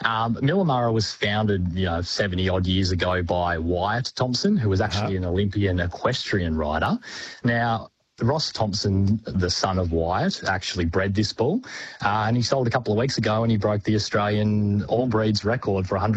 Millamurra was founded, 70 odd years ago by Wyatt Thompson, who was actually an Olympian equestrian rider. Now, Ross Thompson, the son of Wyatt, actually bred this bull, and he sold a couple of weeks ago, and he broke the Australian all breeds record for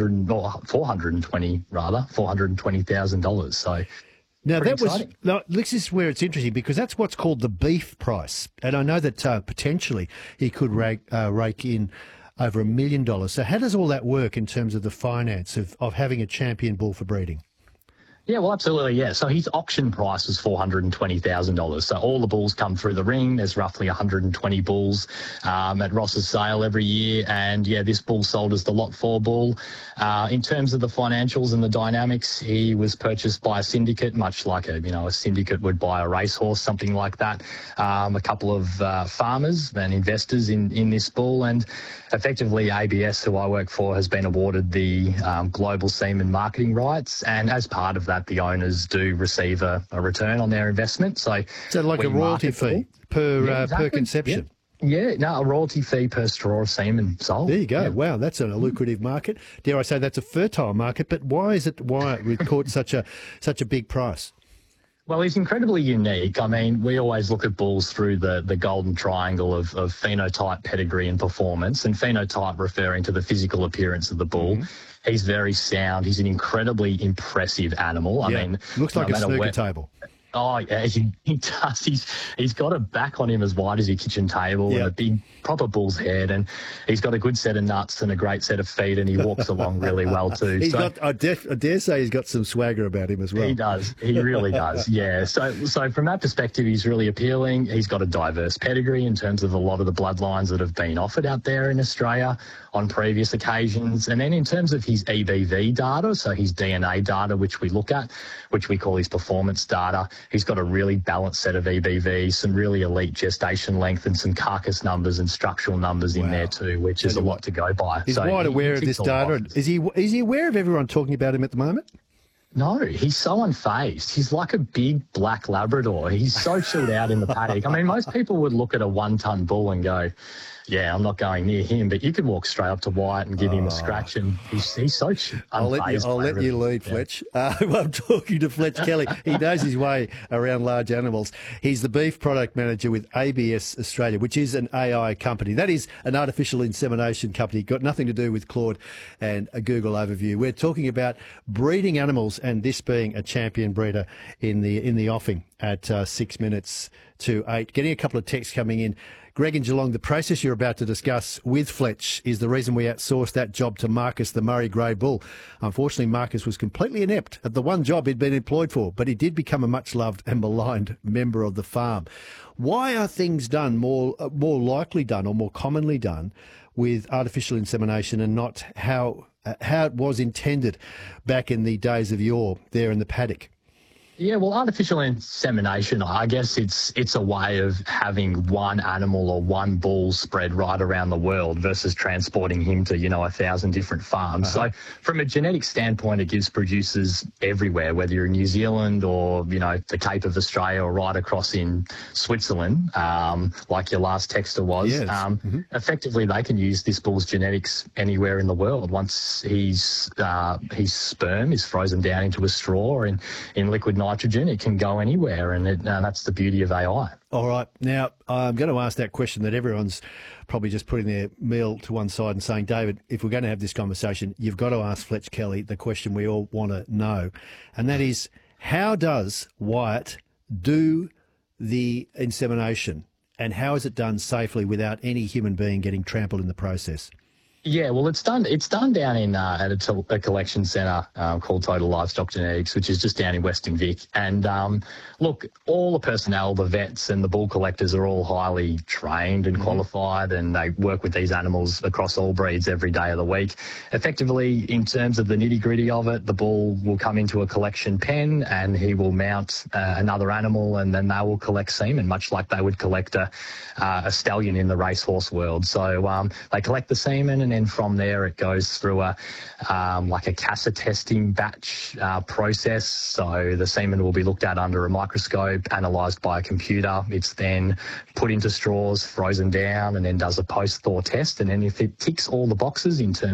$420,000. So. Now, this is where it's interesting, because that's what's called the beef price. And I know that potentially he could rake in over $1 million. So how does all that work in terms of the finance of having a champion bull for breeding? Yeah, well, absolutely, yeah. So his auction price was $420,000. So all the bulls come through the ring. There's roughly 120 bulls at Ross's sale every year. And, yeah, this bull sold as the Lot 4 bull. In terms of the financials and the dynamics, he was purchased by a syndicate, much like a syndicate would buy a racehorse, something like that. A couple of farmers and investors in this bull. And effectively, ABS, who I work for, has been awarded the global semen marketing rights. And as part of that, the owners do receive a return on their investment. So like a royalty fee per conception. Yeah, a royalty fee per straw of semen sold. There you go. Yeah. Wow, that's a lucrative market. Dare I say that's a fertile market, but why is it Wyatt we've caught such a big price? Well, he's incredibly unique. I mean, we always look at bulls through the golden triangle of phenotype, pedigree and performance, and phenotype referring to the physical appearance of the bull. Mm-hmm. He's very sound. He's an incredibly impressive animal. I mean, looks like a snooker table. Oh, yeah, he does. He's got a back on him as wide as your kitchen table and a big, proper bull's head, and he's got a good set of nuts and a great set of feet, and he walks along really well too. I dare say he's got some swagger about him as well. He does. He really does, yeah. So from that perspective, he's really appealing. He's got a diverse pedigree in terms of a lot of the bloodlines that have been offered out there in Australia on previous occasions. And then in terms of his EBV data, so his DNA data, which we look at, which we call his performance data, he's got a really balanced set of EBVs, some really elite gestation length and some carcass numbers and structural numbers in there too, which is a lot to go by. He's quite aware of this data. Is he aware of everyone talking about him at the moment? No, he's so unfazed. He's like a big black Labrador. He's so chilled out in the paddock. I mean, most people would look at a 1-ton bull and go, yeah, I'm not going near him, but you could walk straight up to Wyatt and give him a scratch, and he's so unfazed. I'll let you lead, Fletch. I'm talking to Fletch Kelly. He knows his way around large animals. He's the beef product manager with ABS Australia, which is an AI company. That is an artificial insemination company. Got nothing to do with Claude and a Google overview. We're talking about breeding animals, and this being a champion breeder in the offing at 6 minutes to 8. Getting a couple of texts coming in. Greg in Geelong, the process you're about to discuss with Fletch is the reason we outsourced that job to Marcus, the Murray Grey Bull. Unfortunately, Marcus was completely inept at the one job he'd been employed for, but he did become a much-loved and maligned member of the farm. Why are things done more likely done or more commonly done with artificial insemination and not how it was intended back in the days of yore there in the paddock? Yeah, well, artificial insemination, I guess it's a way of having one animal or one bull spread right around the world versus transporting him to, 1,000 different farms. So from a genetic standpoint, it gives producers everywhere, whether you're in New Zealand or, the Cape of Australia or right across in Switzerland, like your last texter was. Yes. Effectively, they can use this bull's genetics anywhere in the world. Once his sperm is frozen down into a straw or in liquid nitrogen, it can go anywhere, and that's the beauty of AI. All right. Now, I'm going to ask that question that everyone's probably just putting their meal to one side and saying, David, if we're going to have this conversation, you've got to ask Fletch Kelly the question we all want to know, and that is, how does Wyatt do the insemination, and how is it done safely without any human being getting trampled in the process? Yeah, well, it's done down in at a collection centre called Total Livestock Genetics, which is just down in Western Vic. And look, all the personnel, the vets and the bull collectors are all highly trained and qualified, and they work with these animals across all breeds every day of the week. Effectively, in terms of the nitty-gritty of it, the bull will come into a collection pen and he will mount another animal, and then they will collect semen, much like they would collect a stallion in the racehorse world. So they collect the semen, and then from there it goes through a CASA testing batch process. So the semen will be looked at under a microscope, analysed by a computer. It's then put into straws, frozen down, and then does a post-thaw test. And then if it ticks all the boxes in terms